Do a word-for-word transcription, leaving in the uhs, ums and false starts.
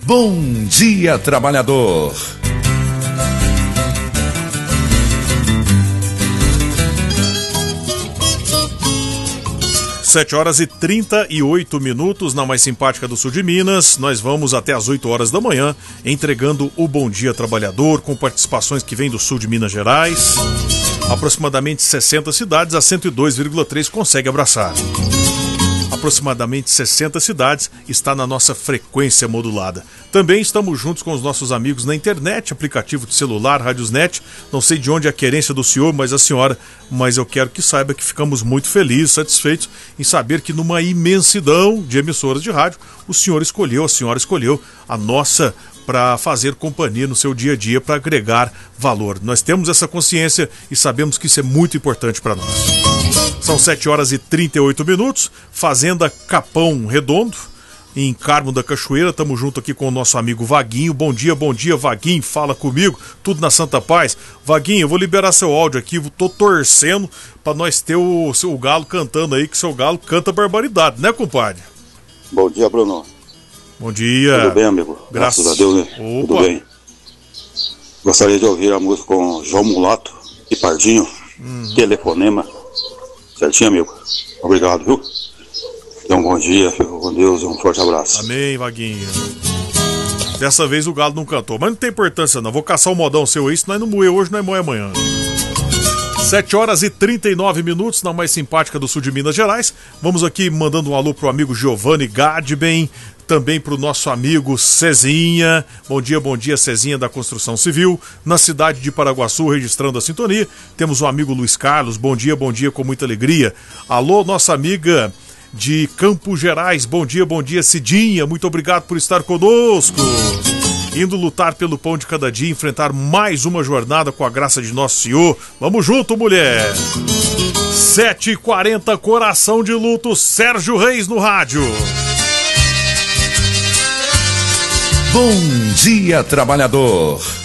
Bom Dia Trabalhador. Sete horas e trinta e oito minutos na mais simpática do sul de Minas. Nós vamos até às oito horas da manhã entregando o Bom Dia Trabalhador com participações que vêm do sul de Minas Gerais. Aproximadamente sessenta cidades, a cento e dois vírgula três consegue abraçar. Aproximadamente sessenta cidades está na nossa frequência modulada. Também estamos juntos com os nossos amigos na internet, aplicativo de celular, Radiosnet. Não sei de onde é a querência do senhor, mas a senhora, mas eu quero que saiba que ficamos muito felizes, satisfeitos em saber que numa imensidão de emissoras de rádio, o senhor escolheu, a senhora escolheu a nossa para fazer companhia no seu dia a dia, para agregar valor. Nós temos essa consciência e sabemos que isso é muito importante para nós. São sete horas e trinta e oito minutos, Fazenda Capão Redondo, em Carmo da Cachoeira. Estamos junto aqui com o nosso amigo Vaguinho. Bom dia, bom dia, Vaguinho, fala comigo, tudo na Santa Paz. Vaguinho, eu vou liberar seu áudio aqui, tô torcendo para nós ter o seu galo cantando aí, que seu galo canta barbaridade, né, compadre? Bom dia, Bruno. Bom dia. Tudo bem, amigo? Graças, Graças a Deus, né? Opa. Tudo bem. Gostaria de ouvir a música com João Mulato e Pardinho, hum. Telefonema. Certinho, amigo? Obrigado, viu? Tenha um bom dia, fica com Deus e um forte abraço. Amém, Vaguinho. Dessa vez o galo não cantou, mas não tem importância não. Vou caçar o modão seu aí, se nós não moer hoje, nós moer amanhã. sete horas e trinta e nove minutos, na mais simpática do sul de Minas Gerais. Vamos aqui mandando um alô pro amigo Giovanni Gadben, também pro nosso amigo Cezinha. Bom dia, bom dia, Cezinha da Construção Civil, na cidade de Paraguaçu, registrando a sintonia. Temos o amigo Luiz Carlos, bom dia, bom dia, com muita alegria. Alô, nossa amiga de Campos Gerais, bom dia, bom dia, Cidinha, muito obrigado por estar conosco. Indo lutar pelo pão de cada dia, enfrentar mais uma jornada com a graça de Nosso Senhor. Vamos junto, mulher! sete e quarenta, Coração de Luto, Sérgio Reis no rádio. Bom Dia Trabalhador.